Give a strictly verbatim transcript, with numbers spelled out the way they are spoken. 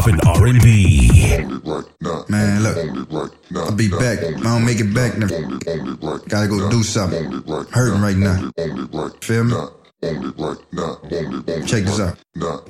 and R and B. Man, look, I'll be back. I don't make it back now. Gotta go do something. Hurting right now. Feel me? Check this out.